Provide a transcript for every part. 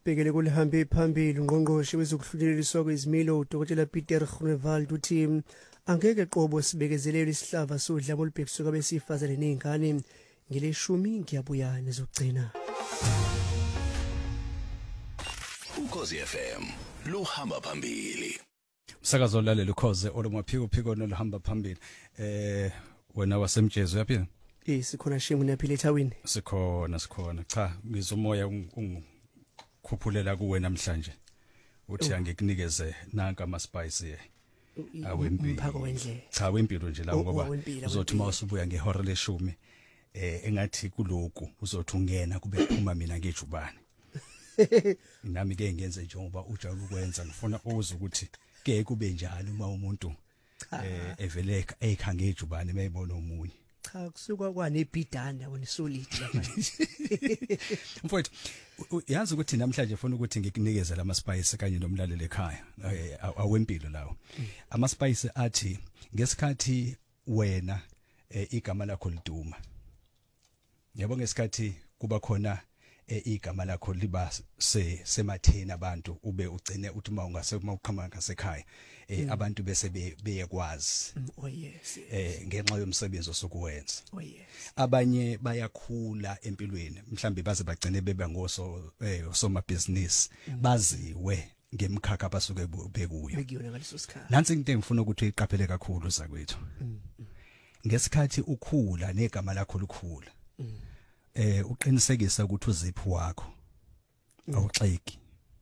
sibhekele kulihambe phambili ungqongqoshe wezokuhluleliswa kwezimilo uDokotela Peter Groenewald uthi angeke qobo sibekezelele isihlava sodlame olubhekiswe kwabesifazane nezingane ngeleshumi ngiyabuya nezogcina. Ukhozi FM luhamba phambili. Msakazo lalela ukhoze olumaphiko noluhamba phambili. Wena wasemjezo yaphila? Sikhona shemu naphila eThawini. Sikhona. Cha, ngizomoya khuphula kuwe namhlanje. Uthi angikunikeze nanka ama spice awempilo. Umphako wendle. Cha, wempilo nje la ngoba uzothi mawusubuya ngehora leshumi engathi kuloku uzothi ungena kube phuma mina ngejubane. Nami ke ngenze njengoba ujayele ukwenza ngifuna uze ukuthi ke kube njalo uma umuntu eveleka ekhange ejubane mayibona omunye. Cha kusuka kwanebhidana wona solid lapha. Mfowethu yazi ukuthi namhlanje ufuna ukuthi ngikunikeze lama spice kanye nomlaleli ekhaya awempilo lawo. Ama spice athi ngesikhathi wena igama lakho liduma. Yabo ngesikhathi kuba khona igama lakho liba sematheni abantu ube ugcine uthi uma uqhama ngasekhaya abantu bese beyekwazi Oh yes ngenxa yomsebenzi osokuwenza. Oh yes Abanye bayakhula empilweni mhlambe baze bagcine bebe somabhizinisi baziwe ngemkhakha basuke bekuyo. bekuyona ngaleso sikhathi. Nansi into engifuna ukuthi uyiqaphele kakhulu zakwethu. Ngesikhathi ukhula negama lakho likhula uqinisekisa ukuthi uziphi wakho awuxeki.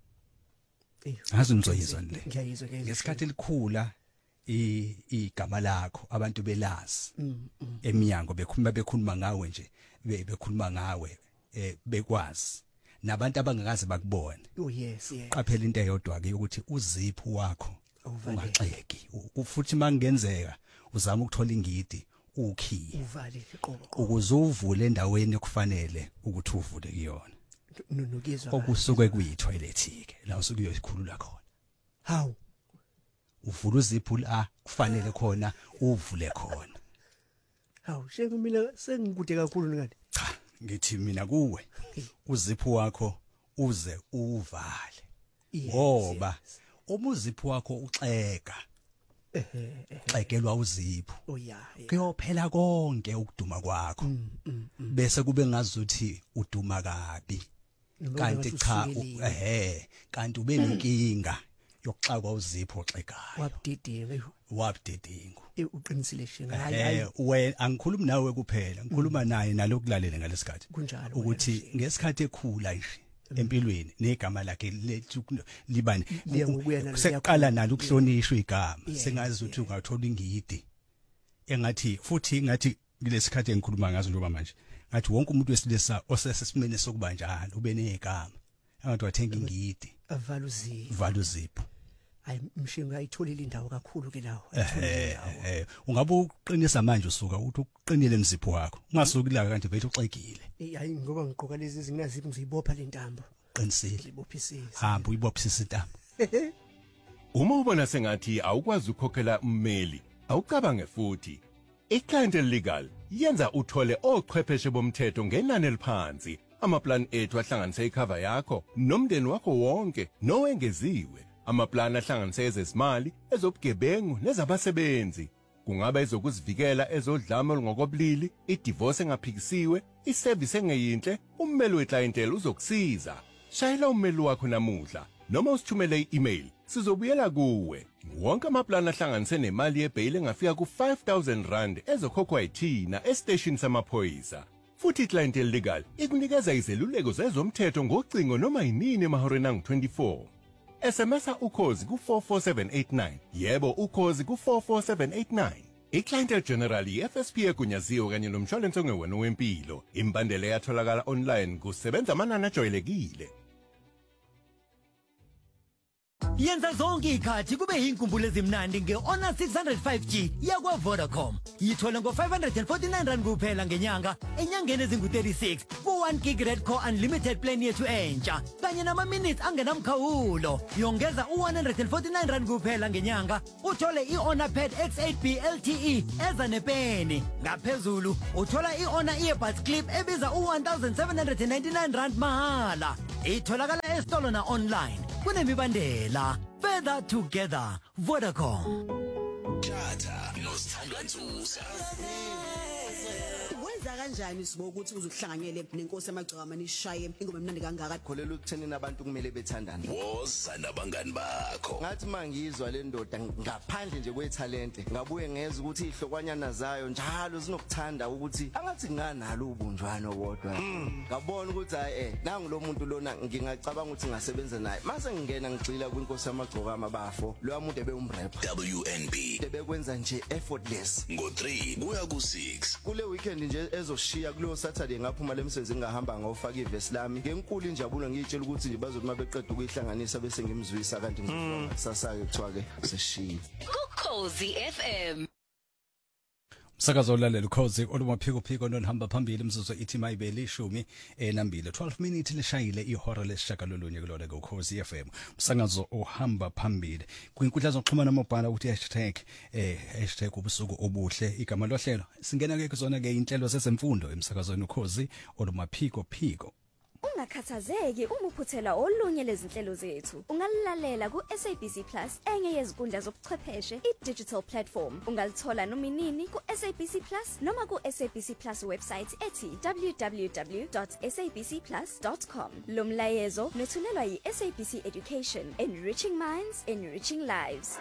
Hazi nizoyizwa nle. Ngiyayizwa Ngesikhathi likhula igama lakho abantu belazi eminyango bekhuluma ngawe nje bekhuluma ngawe bekwazi nabantu abangakaze bakubone. Oh yes Qaphela into eyodwa ke ukuthi uziphi wakho ungaxeki futhi mangenzeka uzama ukuthola ingidi ukhiye uvale iqobo ukuze uvule endaweni ekufanele ukuthi uvule kuyona nokizwa okusuke kuyitoilet ke la usuke uyokhulula khona. Hawu Uvula uziphu la kufanele khona uvule khona. Hawu sheke mina sengikude kakhulu ngani. Cha ngithi mina kuwe uziphu wakho uze uvale ngoba umuziphu wakho uxeka xekelwa uzipho. Oh yeah kuyophela konke ukuduma kwakho bese kube ngazuthi uduma kabi kanti cha kanti ube nenkinga yokuxakwa uzipho xekayo wabdidingo uqinisile shenga wena angikhulumi nawe kuphela ngikhuluma naye nalokulalele ngalesikhathi kunjalo ukuthi ngesikhathi ekhula nje empilweni negama lakhe libani sekuqala nalo ukuhlonishwa igama sengazi ukuthi ungathola ingidi engathi futhi ngathi kulesikhathi engikhuluma ngazo njengoba manje ngathi wonke umuntu wesilisa osesesimene sokuba njalo ube negama engathi wathenga ingidi avaluzipho ayi mshinga ayitholile indawo kakhulu ke lawo ungabe uqinisa manje usuka uthi uqinile emzipho wakho ungasuki la kanti bethu uxegile hayi ngoba ngiqoka lezi zingaziphi ngizibopha le ntambo qinisile libophisise hamba uyibophisise intambo. Uma ubona sengathi awukwazi ukukhokhela ummeli awucabange futhi iClientele Legal yenza uthole ochwepheshe bomthetho ngenani eliphansi. Amaplan ethu ahlanganise icover yakho nomndeni wakho wonke nowengeziwe. Amaplan ahlanganise ezezimali, ezobugebengu nezabasebenzi. Kungaba ezokuzivikela ezodlame olungokobulili, idivorce engaphikisiwe, iservice engeyinhle, ummeli weClientele uzokusiza. Shayela ummeli wakho namuhla noma usithumele i-email sizobuyela kuwe. Wonke amaplan ahlanganise nemali yebail engafika ku-5,000 rand ezokhokhwa yithina estation samaphoyisa. Futhi iClientele Legal ikunikeza izeluleko zezomthetho ngocingo noma yinini emahoreni angu-24. SMSa ukhozi ku44789. Yebo ukhozi ku44789. iClientele General iFSP egunyaziwe kanye nomshwalense ongewona wempilo. Imbandela yatholakala online kusebenza amanani ajwayelekile. yenza zonke ikhathi kube inkumbulo ezimnandi nge-Honor 605G yakwa Vodacom. Yithola ngo549 rand kuphela ngenyanga enyangeni ezingu36 ku1 gig red core unlimited plan yethu entsha kanye nama-minutes angenamkhawulo. Yongeza u149 rand kuphela ngenyanga uthole i-Honor Pad X8B LTE eza nepeni. Ngaphezulu uthola i-Honor earbuds clip ebiza u1799 rand mahala. Itholakala esitolo na online kunemibandela. Further together, Vodacom. Tata nosithandwa Nzusa. Wenza kanjani sibo ukuthi uzohlanganyele nenkosi yamagcama nishaye ingoma emnandi kangaka? Kholela ukuthenini abantu kumele bethandane. Woza nabangani bakho. Ngathi mangizwa le ndoda ngaphandle nje kwethalente ngabuye ngeza ukuthi ihlokwanyana zayo njalo zinokuthanda ukuthi angathi nganalo ubunjwano bodwa. Ngabona ukuthi hayi nangu lo muntu lona ngingacabanga ukuthi ngasebenza naye. Mase ngingena ngicila kwinkosi yamagcokama bafo. Lo muntu ebeumrap. WNB. Ebekwenza nje effortless. Ngo3 kuya ku6. Kule weekend nje ezoshiya kulo Saturday ngaphuma lemsebenzi ngahamba ngawufaka ivesi lami ngenkulu injabulo ngiyitshela ukuthi nje bazothi mabeqeda ukuyihlanganisa bese ngimzwisa kanti ngizwa sasa ke kuthiwa ke seshiya Ukhozi FM. Sakazo lalela ukhozi olumaphiko nonhamba phambili imzuzu ithi mayibeli 12 12 minutes lishayile ihora lesishagalolunye kulona ukhozi FM. Sakazo ohamba phambili kwinkundla zokuxhumana mobile ukuthi #, ubusuku obuhle igama lohlelo singena ke kuzona ke inhlelo zezemfundo emsakazweni ukhozi olumaphiko. Ungakhathazeki uma uphuthela olunye lezinhlelo zethu. Ungalilalela ku-SABC Plus enye yezikundla zobuchwepheshe i-digital platform. Ungalithola noma inini ku-SABC Plus noma ku-SABC Plus website ethi www.sabcplus.com. Lo mlayezo nethulelwa yi-SABC Education, Enriching Minds, Enriching Lives.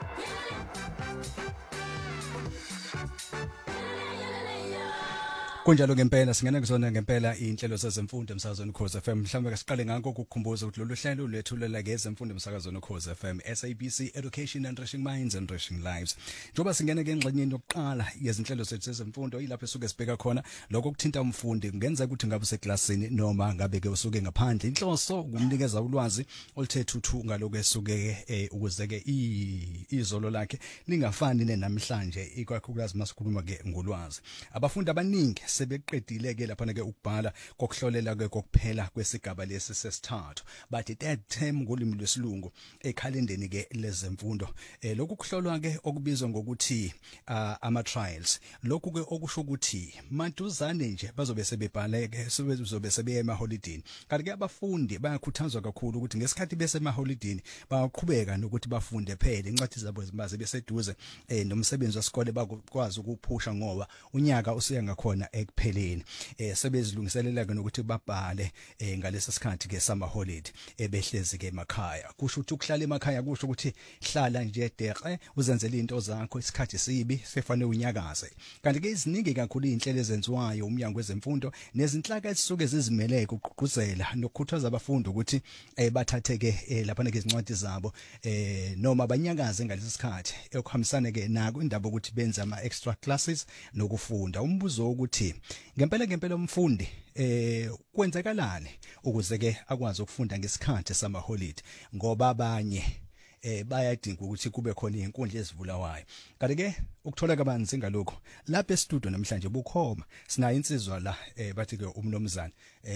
Kunjalo ngempela singena kuzona ngempela inhlelo zezemfundo emsakazweni ukhozi FM. Mhlawumbe siqale ngakho ukukhumbuza ukuthi lolu hlelo lwethulela ngezemfundo emsakazweni ukhozi FM, SABC Education, Enriching Minds, Enriching Lives. Njoba singena ke engxenyeni yokuqala yezinhlelo zethu zezemfundo ilapho esuke sibheka khona lokho kuthinta umfundi kungenza ukuthi ngabe seklasini noma ngabe ke usuke ngaphandle. Inhloso ukumnikeza ulwazi oluthe thuthu ngaloko esuke ukuze ke izolo lakhe lingafani nenamhlanje ikakhulukazi masikhuluma ke ngolwazi. Abafundi abaningi sebeqedile ke lapha ke ukubhala kokuhlolela ke kokuphela kwesigaba lesi sesithathu bathi third term ngolimi lwesilungu ekhalendeni ke lezemfundo. Lokhu kuhlolwa ke okubizwa ngokuthi ama trials. Lokhu ke okusho ukuthi maduzane nje bazobe sebebhale ke sebezobe sebeye emaholidini. Kanti ke abafundi bayakhuthazwa kakhulu ukuthi ngesikhathi bese emaholidini baqhubeka nokuthi bafunde phela incwadi zabo zibaze beseduze nomsebenzi wesikole bakwazi ukuphusha ngoba unyaka usiya ngakhona ekupheleni. Sebezilungiselela ke nokuthi babhale ngalesi sikhathi ke summer holiday ebehlezi ke emakhaya. Kusho ukuthi ukuhlala emakhaya kusho ukuthi hlala nje deqe uzenzele into zakho isikhathi sibi sefanele unyakaze. Kanti ke iziningi kakhulu inhlelo ezenziwayo umnyango wezemfundo nezinhlaka ezisuke zizimele ukugqugquzela nokukhuthaza abafundi ukuthi bathatheke lapha ke izincwadi zabo noma banyakaze ngalesi sikhathi okuhambisana ke nako indaba ukuthi benza ama extra classes nokufunda. Umbuzo ukuthi ngempela umfundi kwenzakalani ukuze ke akwazi ukufunda ngesikhathi sama holiday ngoba abanye bayadinga ukuthi kube khona izinkundla ezivulawayo. Kanti ke ukuthola kabanzi ngalokho lapha e-studio namhlanje bukhoma sinayo insizwa la bathi ke umnomzana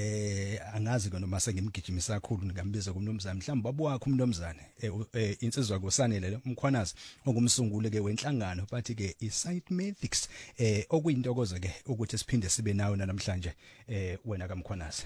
angazi ke noma sengimgijimisa kakhulu ngikambiza kumnomzana mhlawumbe babu wakhe umnomzana insizwa kosanele umkhwanazi ongumsunguli ke wenhlangano bathi ke i-Site Ethics okuyintokozo ke ukuthi siphinde sibe nayo namhlanje wena kamkhwanazi.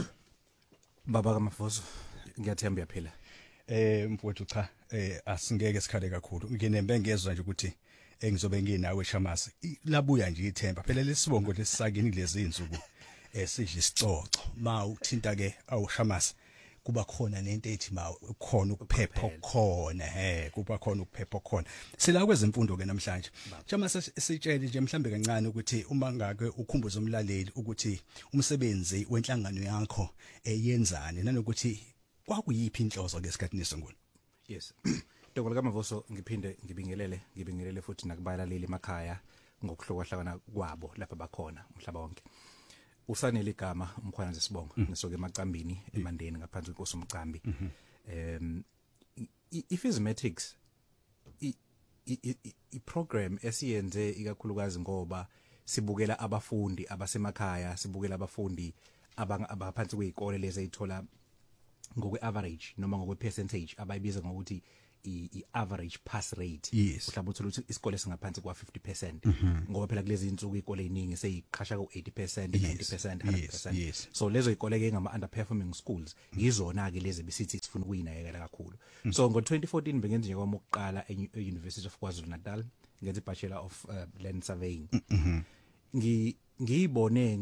Baba kaMafoso ngiyathemba uyaphila. Mfowethu cha asingeke sikhale kakhulu nginembe ngezwe nje ukuthi engizobe nginawe Shamasi labuya nje ithemba phela lesibongo lesisakini lezi insuku sidla isicoco ma uthinta ke awushamasi kuba khona nento ethi ma khona ukuphepha khona kuba khona ukuphepha khona sila kwezemfundo ke namhlanje Shamasi sitshele nje mhlambe kancane ukuthi uma ngake ukhumbuza umlaleli ukuthi umsebenzi wenhlangano yakho yenzani nanokuthi kwakuyiphi inhloso ngesikhathi sengolo. Yes. Dr. Kamavuso ngiphinde ngibingelele futhi nakubalaleli emakhaya ngokuhlokahlakana kwabo lapha bakhona umhlaba wonke. Usanele igama umkhwanazi Sibongo ngisoke emacambini emandeni ngaphansi kwenkosi uMcambi. i-physiomatics i-program esiyenze ikakhulukazi ngoba sibukela abafundi abasemakhaya, sibukela abafundi abaphansi kwezikole lezi ezithola ngokwe-average noma ngokwe-percentage abayibiza ngokuthi i-average pass rate. Mhlawumbe uthola ukuthi isikole singaphansi kwa 50% ngoba phela kulezi insuku izikole eziningi seyiqhasha ku 80%, 90%, 100%. So lezo izikole ke ngama underperforming schools yizona ke lezi besithi sifuna ukuyinakekela kakhulu. So ngo2014 bengenze nje kwami ukuqala e-University of KwaZulu-Natal ngenze i-Bachelor of Land Surveying. Ngiyibone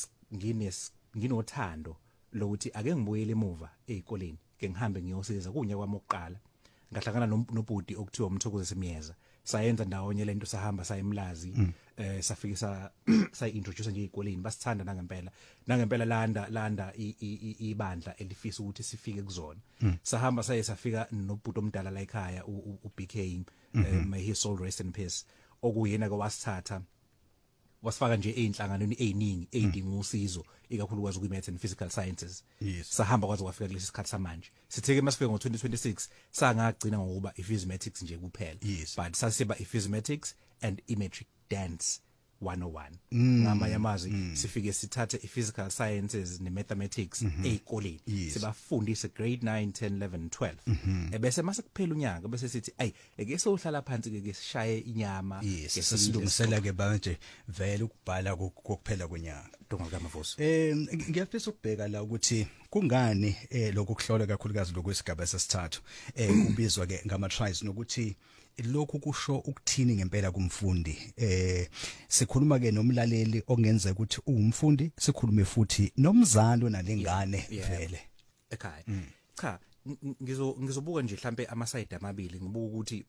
nginothando lokuthi ake ngibuyele emuva ezikoleni ke ngihambe ngiyosiza kunya kwami ukuqala ngahlangana nobhudi okuthiwa uMthokoze Semiyeza sayenza ndawonye lento sahamba sayemlazi safika introduce nje ezikoleni basithanda nangempela landa ibandla elifisa ukuthi sifike kuzona sahamba safika nobhudi omdala la ekhaya uBK may his soul rest in peace okuyena ke wasithatha wasifaka nje einhlanganweni eziningi ezidinga usizo ikakhulukazi kwi-maths and physical sciences. Sahamba kwaze kwafika kulesi sikhathi samanje sitheke masifike ngo2026 sangagcina ngokuba i-physiomatics nje kuphela but sasiba i-physiomatics and imagery dance 101 ngama yamazi sifike sithathe i-physical sciences ne-mathematics ezikoleni sibafundise grade 9 10 11 12 ebese mase kuphela unyaka bese sithi ake sohlala phansi ke sishaye inyama sesilungisela ke manje vele ukubhala kokuphela kwenyanga Donga kaMavoso. Ngiyafisa ukubheka la ukuthi kungani lokhu kuhlola kakhulukazi lokwesigaba sesithathu kubizwa ke ngama tries nokuthi lokhu kusho ukuthini ngempela kumfundi sikhuluma ke nomlaleli ongenza ukuthi umfundi sikhulume futhi nomzali onalengane vele ekhaya cha ngizobuka nje mhlambe ama side amabili ngibuka ukuthi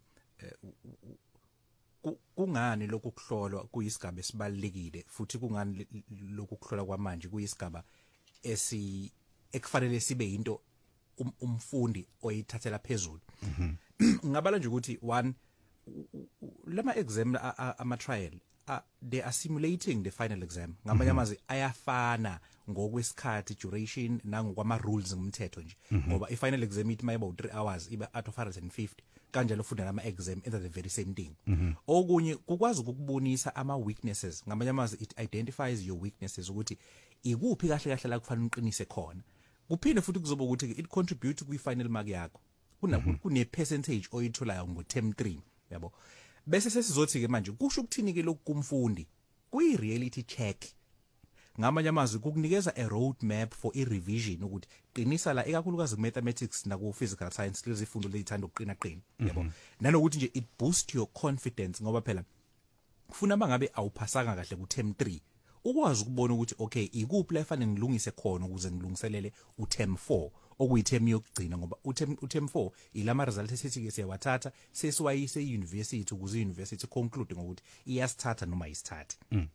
kungani lokhu kuhlolwa kuyisigaba esibalekile futhi kungani lokhu kuhlolwa kwamanje kuyisigaba ekufanele sibe into umfundi oyithathela phezulu ngabala nje ukuthi one lama exam ama trial they are simulating the final exam ngamanye amazwi ayafana ngokwesikhathi duration nangokwama rules ngumthetho nje ngoba i-final exam ithi maybe 3 hours iba out of 150 kanjalo ufunda nama exam enza the very same thing okunye kukwazi ukubonisa ama weaknesses ngamanye amazwi it identifies your weaknesses ukuthi ikuphi kahle kahle la kufanele uqinise khona kuphinde futhi kuzoba ukuthi it contribute kwi final mark yakho kune percentage oyitholayo ngo-term 3 yabo bese sesizothi ke manje kusho ukuthini ke lokhu kumfundi kuyi reality check ngamanye amazwi kukunikeza a road map for i revision ukuthi qinisa la ekakhulukazi mathematics na ku physical science lezi ifundo lezithanda ukuqina yabo nanokuthi nje it boost your confidence ngoba phela kufuna mangabe awuphasanga kahle ku term 3 ukwazi ukubona ukuthi okay ikuphi la efanele ngilungise khona ukuze ngilungiselele u term 4 okuyithemu yokugcina ngoba uterm 4 ilama results esithi ke siyawathatha sesiwayise e-university ukuze i-university conclude ngokuthi iyasithatha noma ayisithathe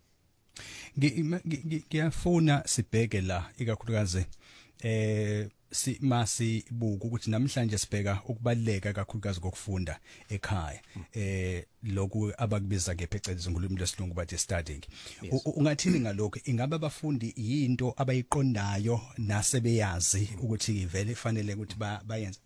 ngiyafuna sibheke la ikakhulukazi masibuka ukuthi namhlanje sibheka ukubaleka kakhulukazi kokufunda ekhaya lokhu abakubiza ke phecelezi ngolimi lesilungu bathi studying ungathini ngalokho ingabe abafundi yinto abayiqondayo nasebeyazi ukuthi vele kufanele ukuthi bayenze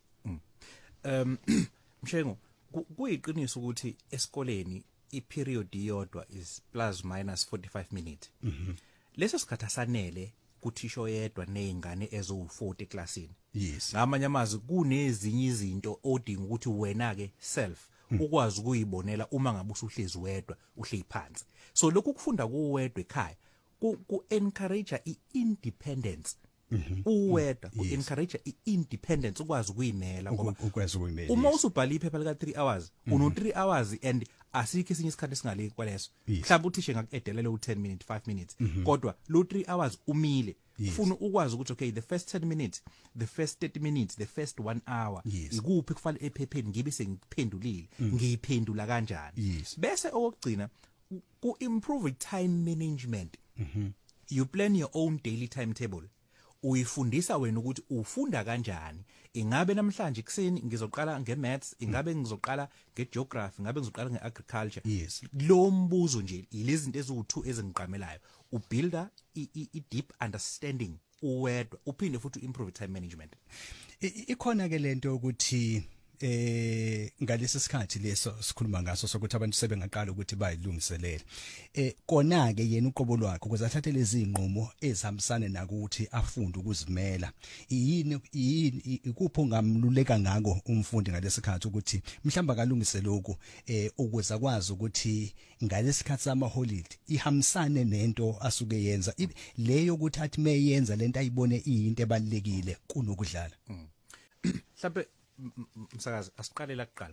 Mshengo kuyiqiniso ukuthi esikoleni i-period yodwa is plus minus 45 minutes leso sikhathi asanele kuthisho yedwa nezingane ezo40 classini ngamanye amazwi kunezinye izinto odinga ukuthi wena ke self ukwazi ukuyibonela uma ngabe usuhlezi wedwa uhleli phansi so lokhu kufunda kuwedwa ekhaya ku encourage i-independence uwedwa ku encourage i-independence ukwazi ukuyimela ngoba uma usubhala iphepha lika 3 hours uno 3 hours and asikho isinye isikhathi singale kwaleso mhlawumbe uthishe ngakuedelela u10 minutes 5 minutes kodwa lo 3 hours umile ufuna ukwazi ukuthi okay the first 10 minutes the first 30 minutes the first 1 hour ikuphi kufanele ephepheni ngibe sengiphendulile ngiyiphendula kanjani bese okugcina ku improve time management you plan your own daily timetable uyifundisa wena ukuthi ufunda kanjani ingabe namhlanje kuseni ngizoqala ngemaths ingabe ngizoqala ngegeography ingabe ngizoqala ngeagriculture lo mbuzo nje ilezinto eziwu2 ezingiqamelayo ubuilder i deep understanding uwedwa uphinde futhi improve time management ikhona ke lento ukuthi ngalesi sikhathi leso sikhuluma ngaso sokuthi abantu sebengaqala ukuthi bayilungiselele kona ke yena uqobo lwakhe ukuze athathe lezi inqumo ezihambisana nakuthi afunde ukuzimela yini ikupho ngamluleka ngako umfundi ngalesi sikhathi ukuthi mhlamba kalungise lokho ukuze akwazi ukuthi ngalesi sikhathi sama holiday ihambisane nento asuke yenza leyo ukuthi athi mayenza lento ayibone iyinto ebalekile kunokudlala mhlawumbe msakazi asiqalela kuqala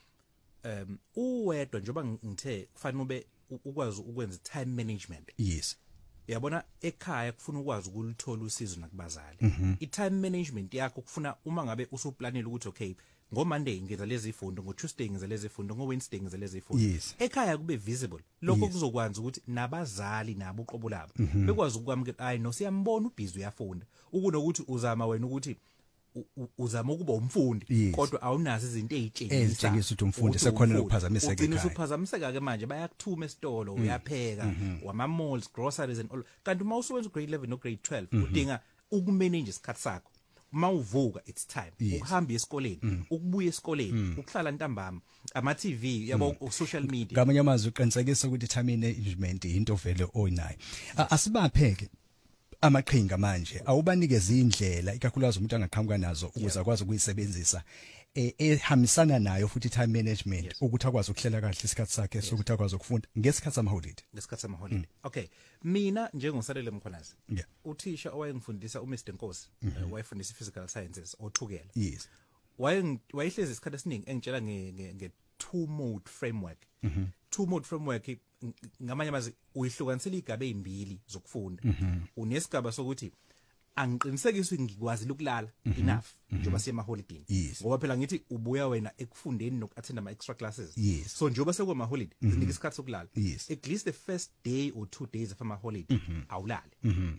uwedwa njengoba ngithe kufanele ube ukwazi ukwenza time management yes yabona ekhaya kufuna ukwazi ukulithola usizo nakubazali i-time management yakho kufuna uma ngabe usuplanile ukuthi okay ngoMonday ngenza lezi ifundo ngoTuesday ngenza lezi ifundo ngoWednesday ngenza lezi ifundo yes. ekhaya kube visible lokho kuzokwenza ukuthi nabazali nabo uqobo labo bekwazi ukwamukela hayi no siyambona ubhizi uyafunda ukunokuthi uzama wena ukuthi uzama ukuba umfundi kodwa awunazi izinto ezitshengisa ukuthi umfundi sekhona ukuphazamiseka ekhaya ugcina usuphazamiseka ke manje bayakuthuma esitolo uyapheka wama malls groceries and all kanti uma usuwenza grade 11 no grade 12 udinga ukumanage isikhathi sakho uma uvuka it's time ukuhamba esikoleni ukubuya esikoleni ukuhlala ntambama ama TV yabo social media ngamanye amazwi uqinisekisa ukuthi time management into vele oyinayo asibapheke amaqhinga manje awubanikeza indlela ikakhulukazi umuntu angaqhamuka nazo ukuze akwazi ukuyisebenzisa ehambisana nayo futhi time management ukuthi akwazi ukuhlela kahle isikhathi sakhe sokuthi akwazi ukufunda ngesikhathi sama holiday okay mina njengosalele Mkhwanazi uthisha owayengifundisa uMr Nkosi wayefundisa physical sciences othukela yes wayehlezi isikhathi esiningi engitshela nge two mode framework two mode framework ngamanye amazwi uyihlukanisela igabe ezimbili zokufunda unesigaba sokuthi angiqinisekise ngikwazi ukulala enough njengoba siyema holiday ngoba phela ngithi ubuya wena ekufundeni nokuattend ama extra classes so njengoba sekuma holiday zinika isikhathi sokulala at least the first day or 2 days of ama holiday awulale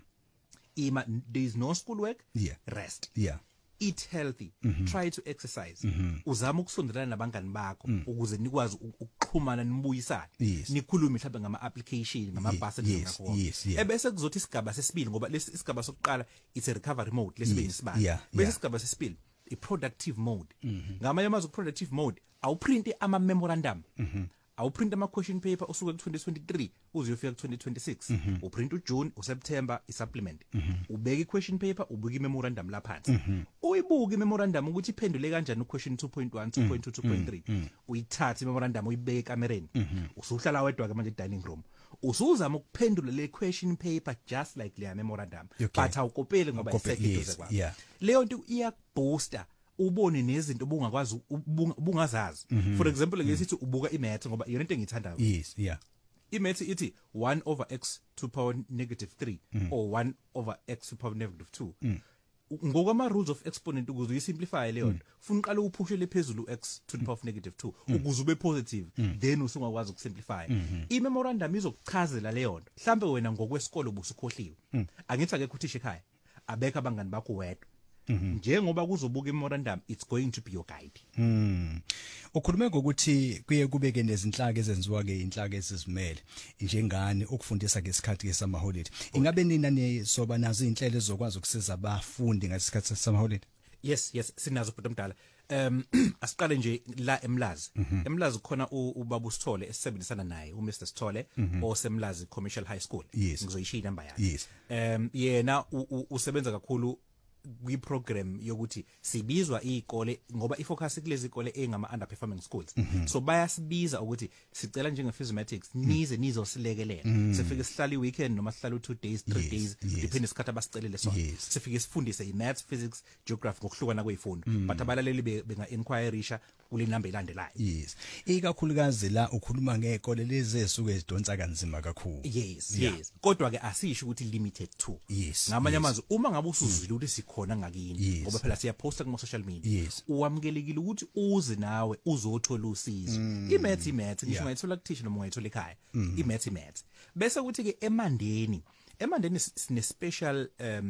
there is no school work rest eat healthy try to exercise uzama ukusondelana nabangani bakho ukuze nikwazi ukuxhumana nibuyisane nikhulume mhlawumbe ngama application ngama buses ngakho ebese kuzothi isigaba sesibili ngoba lesi isigaba sokuqala it's a recovery mode lesibili isibani bese isigaba sesibili i productive mode ngamanye amazwi productive mode awuprint ama memorandum awuprint ama question paper usuke ku2023 uze ufika ku2026 uprint uJune uSeptember isupplement ubeka iquestion paper ubuka imemorandum laphansi uyibuka imemorandum ukuthi iphendule kanjani uquestion 2.1 2.2 2.3 uyithatha imemorandum uyibeka ekamereni usuhlala wedwa ke manje dining room usuzama ukuphendula le question paper just like le memorandum but awukopeli ngoba isekidoze kwa leyo nto iyabooster ubone nezinto obungakwazi ubungazazi for example ngesithi ubuka imath ngoba yona into engithandayo imath ithi 1 over x to power -3 or 1 over x to power -2 ngokwama rules of exponent ukuze uyisimplify leyo nto ufuna uqala uphushe lephezulu x to the power -2 ukuze ube positive then usungakwazi ukusimplify imemorandum izokuchazela leyo nto mhlambe wena ngokwesikole ubusukhohliwe angithi ake kuthisha ekhaya abeka abangani bakho wedwa njengoba kuzobuka imemorandum it's going to be your guide ukhulume ngokuthi kuye kubeke nezinhlaka ezenziwa ke inhlaka ezizimele njengani ukufundisa ngesikhathi ke sama holiday ingabe nina nesoba nazo inhlelo ezokwazi ukusiza abafundi ngesikhathi sama holiday yes sinazo bhuti omdala asiqale nje la eMlazi eMlazi khona ubaba uSithole esebenzisana naye uMr Sithole osemlazi Commercial High School ngizoyishiya inamba yakhe yena usebenza kakhulu kwi-program yokuthi sibizwa izikole ngoba ifocus kulezi izikole engama underperforming schools so bayasibiza ukuthi sicela njenge Physiomatics nizosilekelela sifike sihlala iweekend noma sihlala 2 days 3 days depende isikhathi abasicelele sona sifike sifundise imaths physics geography ngokuhlukana kwezifundo but abalaleli benga inquirisha kule namba elandelayo ikakhulukazi la ukhuluma ngekole lezi esuke ezidonsa kanzima kakhulu yes kodwa ke asisho ukuthi limited to ngamanye amazwi uma ngabe usuzwile ukuthi khona ngakini ngoba phela siyaposta kuma social media uwamukelekile ukuthi uze nawe uzothola usizo imath ngisho ngayithola kuthisha noma ngayithola ekhaya imath bese kuthi ke emandeni sine special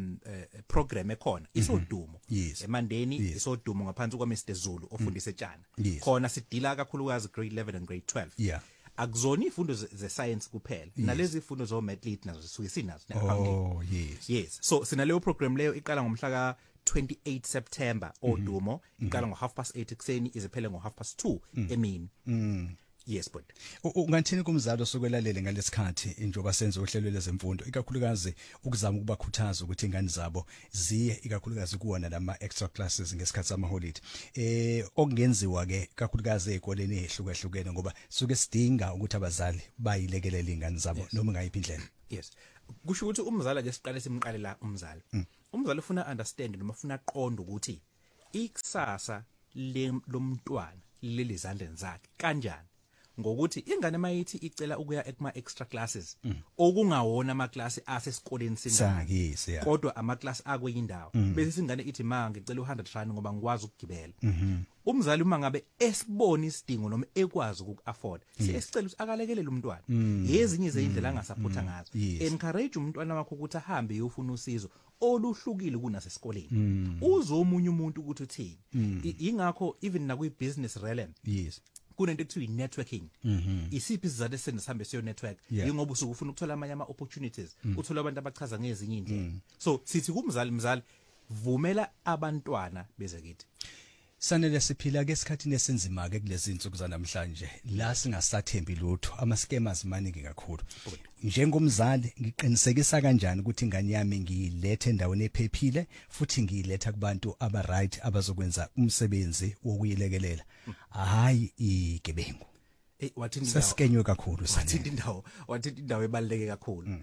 program ekhona isodumo emandeni isodumo ngaphansi kwa Mr Zulu ofundisa eTshana khona sidila kakhulukazi grade 11 and grade 12 akuzona izifundo ze-science kuphela nalezi izifundo zo math lit nazo sisuke sinazo yes so sinaleyo program leyo iqala ngomhla ka 28 September odumo iqala ngo 8:30 ekseni iziphele ngo 2:30 emini yes but ungathini kumzalo sokwelalela ngalesikhathi injoba senze uhlelo lezemfundo ikakhulukazi ukuzama ukubakhuthaza ukuthi ingane zabo ziye ikakhulukazi kuona lama extra classes ngesikhathi sama holiday okungenziwa ke ikakhulukazi ezikoleni ehlukahlukene ngoba suke sidinga ukuthi abazali bayilekelela ingane zabo noma ngayiphi indlela yes kusho ukuthi umzali ke siqale simqale la umzali umzali ufuna understand noma ufuna aqonda ukuthi ikusasa lomntwana leli zandleni zakhe kanjani ngokuthi ingane mayithi icela ukuya ekuma extra classes okungawona ama class asesikoleni singane kodwa ama class akweyindawo bese singane ithi ma ngicela u100 rand ngoba ngikwazi ukugibela umzali uma ngabe esibona isidingo noma ekwazi ukuafford siyesicela ukuthi akalekelele umntwana ezinye izindlela angasupporta ngazo encourage umntwana wakho ukuthi ahambe uyofuna usizo oluhlukile kunasesikoleni uzomunye umuntu ukuthi uthini ingakho even na kwi business realm kunento ekuthiwa networking isiphi izizathu esenza sihambe siyo network ingoba usuke ufuna ukuthola amanye ama opportunities uthola abantu abachaza ngezinye indlela so sithi kumzali vumela abantwana beze kithi sanele siphila ke esikhathini esenzima ke kulezi insuku zanamhlanje la singasathembi lutho ama scammers maningi kakhulu njengomzali ngiqinisekisa kanjani ukuthi ingane yami ngiyilethe endaweni ephephile futhi ngiyiletha kubantu aba right abazokwenza umsebenzi wokuyilekelela hayi igebengu wathi sasikenywe kakhulu wathi indawo ebaleke kakhulu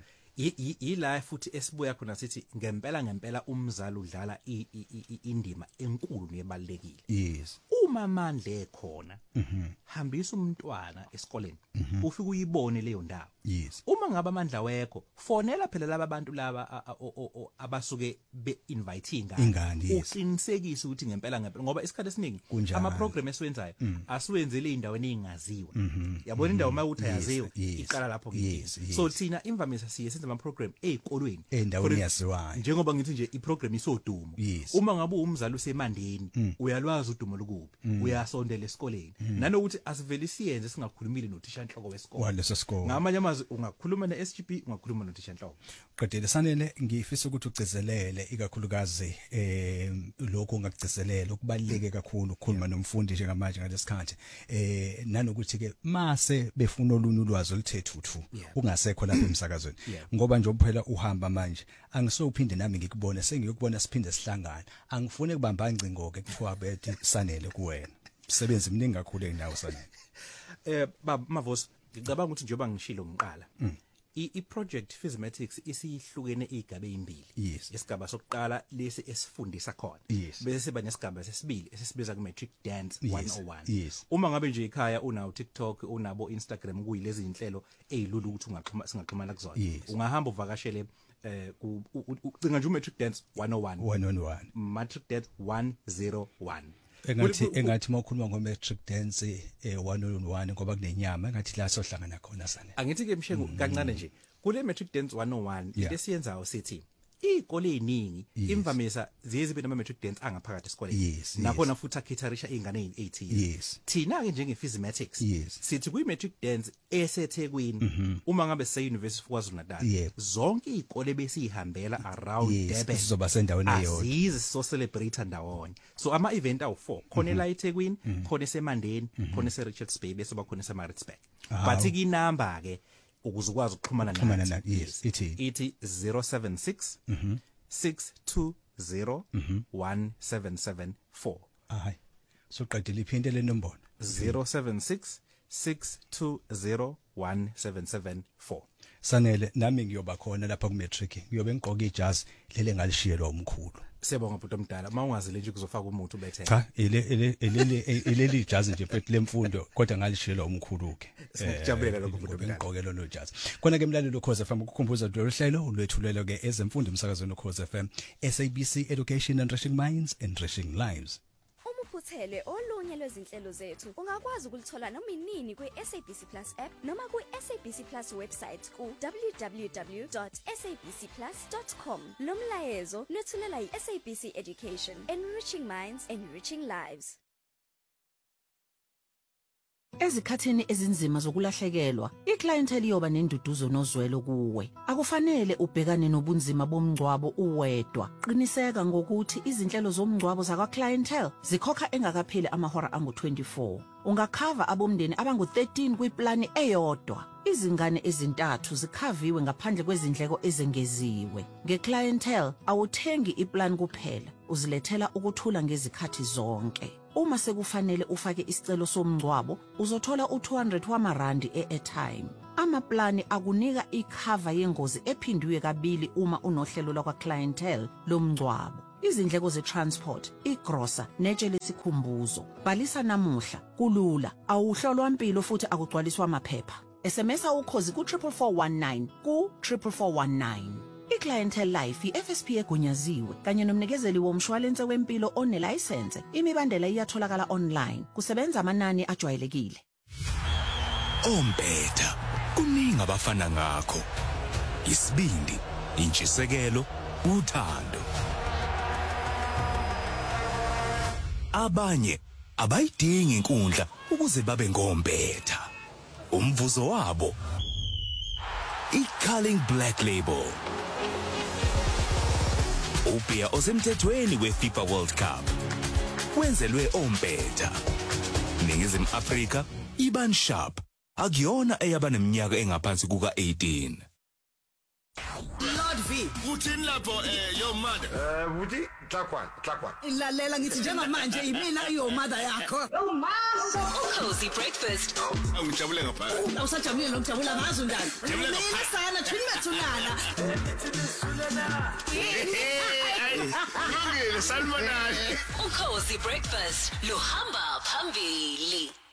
ila futhi esibuya khona sithi ngempela umzali udlala indima enkulu nebalekile yes uma mandle ekhona hambisa umntwana esikoleni ufike uyibone leyo ndawo yes uma ngaba amandla wekho fonela phela laba bantu laba abasuke be-invite ingane uqinisekise ukuthi ngempela ngoba isikhathi esiningi ama program esiwenzayo asiwenzele indaweni engaziwa yabona indawo mawuthi ayaziwa iqala lapho ngithi so thina imvamisa siye senza ama program ezikolweni endaweni yaziwayo njengoba ngithi nje iprogram isodumo uma ngabe umzali usemandeni uyalwazi udumo lukubi uyasondela esikoleni nanokuthi asivele siyenze singakhulumile nothisha enhloko wesikole waleso sikole ngamanye amazwi ungakhuluma neSGB ungakhuluma nothisha enhloko qedele sanele ngifisa ukuthi ugcizelele ikakhulukazi lokho ungagcizelela ukubaleke kakhulu ukukhuluma nomfundi njengamanje ngalesikhathi nanokuthi ke mase befuna olunye ulwazi oluthethu ungasekho lapha emsakazweni ngoba nje phela uhamba manje angisophinde nami ngikubone sengiyokubona siphinde sihlangana angifune kubamba ingcingo ke kuthiwa bethi sanele kuwena umsebenzi mningi kakhulu endawo sanele baba Mavos ngicabanga ukuthi njengoba ngishilo ngiqala i-project Physmatics isihlukene izigabe ezimbili isigaba sokuqala lesi esifundisa khona bese siba nesigaba sesibili esisibiza ku Matric Dance 101 uma ngabe nje ekhaya unawo TikTok unabo Instagram kuyilezi inhlelo ezilula ukuthi singaxhumana kuzona ungahamba uvakashele ucinga nje Matric Dance 101 Matric Dance 101 engathi makhuluma ngoMatric Dance 101 ngoba kunenyama engathi la sohlangana khona sana angithi ke mshengu kancane nje kule Matric Dance 101 into esiyenzayo sithi izikole eziningi imvamisa ziyezibe nama Matric Dance angaphakathi esikoleni nakhona futhi akitharisha izingane ezithile thina ke njenge Physmatics sithi kwi Matric Dance eseThekwini uma ngabe se University of KwaZulu-Natal zonke izikole besihambela around Durban sizoba sendaweni eyodwa azizi so celebrate ndawonye so ama event awu4 khona la eThekwini khona eseMandeni khona eseRichards Bay bese bakhona eseMaritzburg but inamba ke ukuze ukwazi ukuxhumana nathi ithi 076 620 1774 hayi so qedile iphinde le nombolo 076 620 1774 sanele nami ngiyoba khona lapha ku Matric ngiyobe ngigqoka ijazi lele ngalishiyelwa umkhulu siyabonga bhuti omdala mawungazile nje kuzofaka umuntu ubethe cha eleli ijazi nje phethe lemfundo kodwa ngalishiyelwa umkhulu ke sijabulela lokho bhuti omdala ngigqokela lo jazi khona ke mlalelo Ukhozi FM ukukhumbuza lo hlelo ulwethulelo ke ezemfundo emsakazweni Ukhozi FM SABC Education Enriching Minds Enriching Lives Uphuthele olunye lwezinhlelo zethu ungakwazi ukulithola noma inini kwi-SABC Plus app noma kwi-SABC Plus website ku www.sabcplus.com. Lo mlayezo lethulela i-SABC Education, Enriching Minds, Enriching Lives. Ezikhathini ezinzima zokulahlekelwa, iclientele iyoba nenduduzo nozwelo kuwe. Akufanele ubhekane nobunzima bomngcwabo uwedwa. Qiniseka ngokuthi izinhlelo zomngcwabo zakwa clientele zikhokha engakapheli amahora angu-24. Ungakhava abomndeni abangu-13 kwiplani eyodwa. Izingane ezintathu zikhaviwe ngaphandle kwezindleko ezengeziwe. Ngeclientele awuthengi iplan kuphela, uzilethela ukuthula ngezikhathi zonke. Uma sekufanele ufake isicelo somngcwabo, uzothola u200 wamarandi e-airtime. Amaplani akunika ikhava yengozi ephindiwe kabili uma unohlelo lwakwa clientele lomngcwabo. Izindleko ze-transport, igrosa, netshe lesikhumbuzo. Bhalisa namuhla, kulula, awuhlolwa impilo futhi akugcwaliswa amaphepha. SMSa ukhozi ku-44419 ku-44419. I-Clientele Life i-FSP egunyaziwe kanye nomnikezeli womshwalense wempilo onelayisense. Imibandela iyatholakala online. Kusebenza amanani ajwayelekile. Ompetha kuningi abafana ngakho. Isibindi, intshisekelo, uthando. Abanye abayidingi inkundla ukuze babe ngompetha. Umvuzo wabo iCulling Black Label. Ubia osemthethweni weFIFA World Cup. Wenzelwe ompetha. Ningizimu Afrika iban sharp. Akuyona eyabaneminyaka engaphansi kuka 18. Lord V, Uthini lapho your mother? Buti Tlakwan. lalela ngithi njengamanje imina your mother yakho. Cozy breakfast. Angijabule ngapha. Awusajabule nokujabula ngazo njani? Mina sana thini bethunana. Ngeke salmonana. Cozy breakfast. Luhamba phambili.